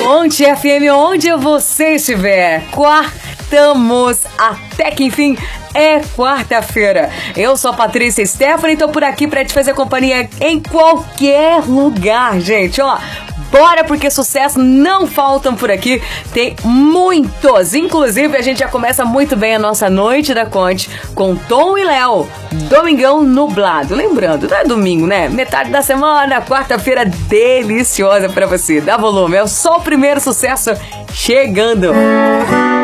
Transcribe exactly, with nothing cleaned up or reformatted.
Conte F M onde você estiver. Quartamos, até que enfim é quarta-feira. Eu sou a Patrícia Stephanie e tô por aqui pra te fazer companhia em qualquer lugar, gente. Ó, bora, porque sucesso não faltam por aqui. Tem muitos. Inclusive, a gente já começa muito bem a nossa noite da Conte com Tom e Léo. Domingão nublado. Lembrando, não é domingo, né? Metade da semana, quarta-feira deliciosa pra você. Dá volume, é só o primeiro sucesso chegando.